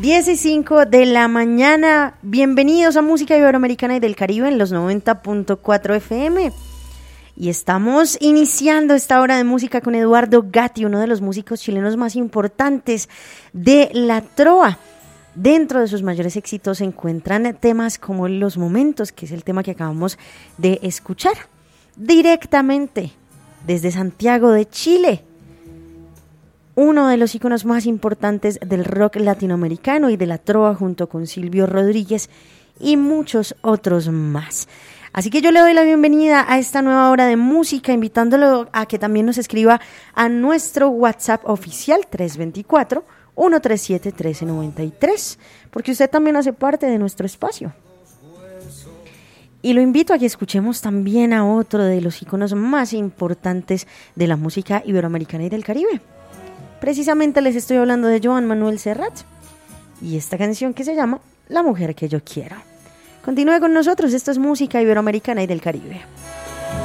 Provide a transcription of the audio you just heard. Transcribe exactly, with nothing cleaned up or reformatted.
diez y cinco de la mañana, bienvenidos a Música Iberoamericana y del Caribe en los noventa punto cuatro F M. Y estamos iniciando esta hora de música con Eduardo Gatti, uno de los músicos chilenos más importantes de la trova. Dentro de sus mayores éxitos se encuentran temas como Los Momentos, que es el tema que acabamos de escuchar, directamente desde Santiago de Chile. Uno de los íconos más importantes del rock latinoamericano y de la trova, junto con Silvio Rodríguez y muchos otros más. Así que yo le doy la bienvenida a esta nueva hora de música, invitándolo a que también nos escriba a nuestro WhatsApp oficial tres dos cuatro, uno tres siete, uno tres nueve tres, porque usted también hace parte de nuestro espacio. Y lo invito a que escuchemos también a otro de los íconos más importantes de la música iberoamericana y del Caribe. Precisamente les estoy hablando de Joan Manuel Serrat y esta canción que se llama La mujer que yo quiero. Continúe con nosotros, esto es Música Iberoamericana y del Caribe.